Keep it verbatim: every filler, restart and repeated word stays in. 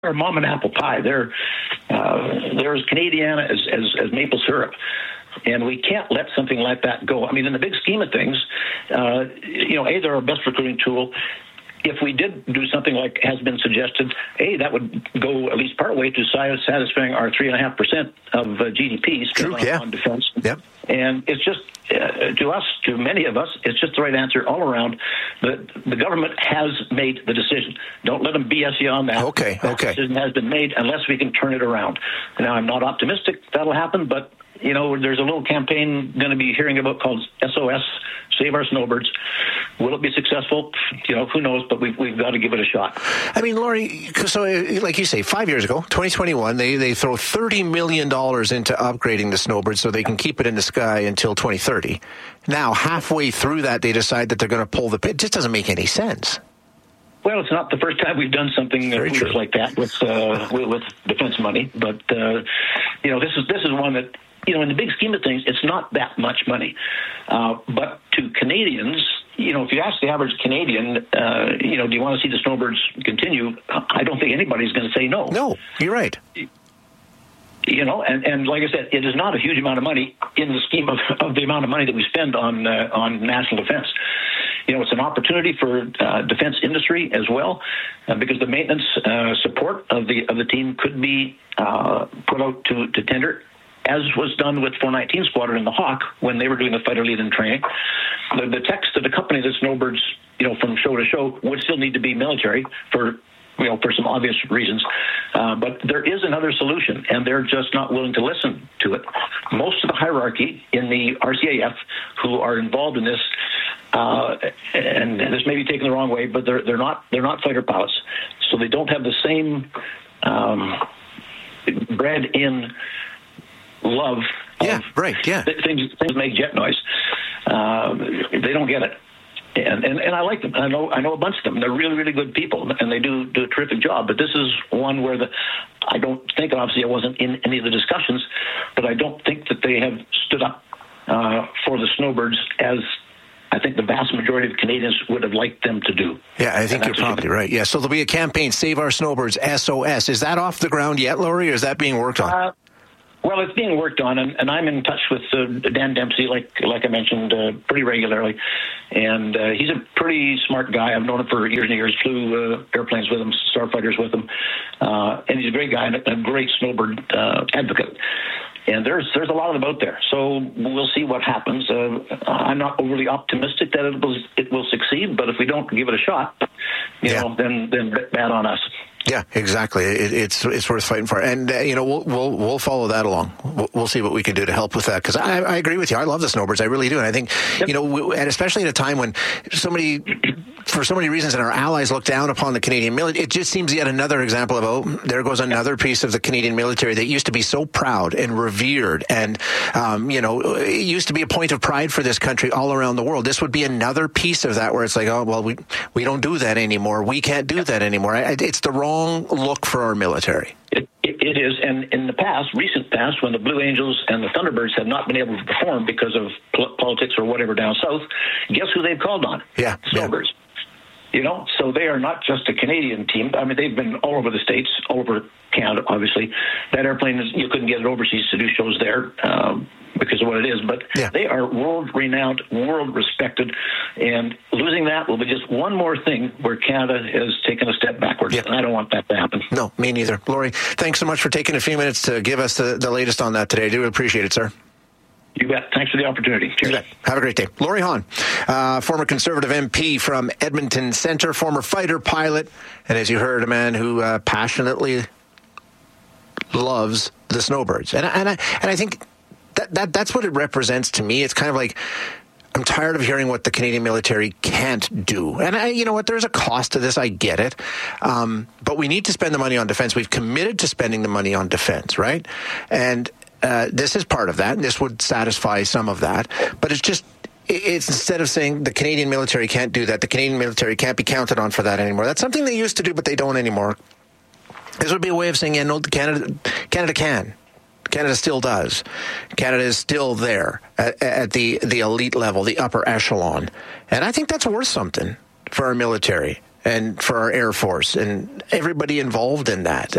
They're mom and apple pie. They're uh, they're as Canadian as, as as maple syrup. And we can't let something like that go. I mean, in the big scheme of things, uh, you know, A, they're our best recruiting tool. If we did do something like has been suggested, A, that would go at least part way to satisfying our three point five percent of uh, G D P spent on, yeah. on defense. Yep. And it's just, uh, to us, to many of us, it's just the right answer all around. The, the government has made the decision. Don't let them B S you on that. Okay, that okay. decision has been made unless we can turn it around. Now, I'm not optimistic that'll happen, but you know, there's a little campaign going to be hearing about called S O S, Save Our Snowbirds. Will it be successful? You know, who knows, but we've, we've got to give it a shot. I mean, Laurie, so like you say, five years ago, twenty twenty-one, they, they throw thirty million dollars into upgrading the Snowbird so they can keep it in the sky until twenty thirty. Now, halfway through that, they decide that they're going to pull the pin. It just doesn't make any sense. Well, it's not the first time we've done something like that with, uh, with with defense money, but uh, you know, this is this is one that, you know, in the big scheme of things, it's not that much money. Uh, but to Canadians, you know, if you ask the average Canadian, uh, you know, do you want to see the Snowbirds continue? I don't think anybody's going to say no. No, you're right. You know, and, and like I said, it is not a huge amount of money in the scheme of, of the amount of money that we spend on uh, on national defense. You know, it's an opportunity for uh, defense industry as well, uh, because the maintenance uh, support of the of the team could be uh, put out to, to tender, as was done with four nineteen Squadron and the Hawk when they were doing the fighter lead-in training. The, the text that accompanies the Snowbirds, you know, from show to show would still need to be military for, you know, for some obvious reasons. Uh, but there is another solution, and they're just not willing to listen to it. Most of the hierarchy in the R C A F who are involved in this, uh, and this may be taken the wrong way, but they're they're not they're not fighter pilots, so they don't have the same um, bred in love. Yeah, right. Yeah, things things make jet noise. Uh, they don't get it. And, and and I like them. I know I know a bunch of them. They're really really good people, and they do do a terrific job. But this is one where the I don't think, obviously I wasn't in any of the discussions, but I don't think that they have stood up uh, for the Snowbirds as I think the vast majority of Canadians would have liked them to do. Yeah, I think you're probably right. Yeah, so there'll be a campaign, Save Our Snowbirds, S O S. Is that off the ground yet, Laurie, or is that being worked on? Uh, Well, it's being worked on, and, and I'm in touch with uh, Dan Dempsey, like like I mentioned, uh, pretty regularly. And uh, he's a pretty smart guy. I've known him for years and years, flew uh, airplanes with him, starfighters with him. Uh, and he's a great guy and a, a great Snowbird uh, advocate. And there's there's a lot of them out there. So we'll see what happens. Uh, I'm not overly optimistic that it will, it will succeed, but if we don't give it a shot, you yeah. know, then, then bad on us. Yeah, exactly. It, it's it's worth fighting for, and uh, you know we'll we'll we'll follow that along. We'll, we'll see what we can do to help with that, because I, I agree with you. I love the Snowbirds, I really do, and I think yep. you know, we, and especially at a time when so many, for so many reasons, and our allies look down upon the Canadian military. It just seems yet another example of oh, there goes another piece of the Canadian military that used to be so proud and revered, and um, you know, it used to be a point of pride for this country all around the world. This would be another piece of that where it's like, oh well, we we don't do that anymore. We can't do that anymore. I, it's the wrong look for our military. It, it, it is, and in the past, recent past, when the Blue Angels and the Thunderbirds have not been able to perform because of pol- politics or whatever down south, guess who they've called on? Yeah, Snowbirds. Yeah. You know, so they are not just a Canadian team. I mean, they've been all over the States, all over Canada, obviously. That airplane, is, you couldn't get it overseas to do shows there um, because of what it is. But yeah. they are world-renowned, world-respected, and losing that will be just one more thing where Canada has taken a step backwards. Yeah. And I don't want that to happen. No, me neither. Laurie, thanks so much for taking a few minutes to give us the, the latest on that today. I do appreciate it, sir. You bet. Thanks for the opportunity. Cheers. You bet. Have a great day. Laurie Hahn, uh, former Conservative M P from Edmonton Centre, former fighter pilot, and as you heard, a man who uh, passionately loves the Snowbirds. And, and, I, and I think that, that that's what it represents to me. It's kind of like, I'm tired of hearing what the Canadian military can't do. And I, you know what? There's a cost to this. I get it. Um, but we need to spend the money on defense. We've committed to spending the money on defense, right? And uh, this is part of that. And this would satisfy some of that. But it's just, it's instead of saying the Canadian military can't do that, the Canadian military can't be counted on for that anymore. That's something they used to do, but they don't anymore. This would be a way of saying, yeah, no, Canada, Canada can. Canada still does. Canada is still there at, at the, the elite level, the upper echelon. And I think that's worth something for our military. and for our Air Force and everybody involved in that.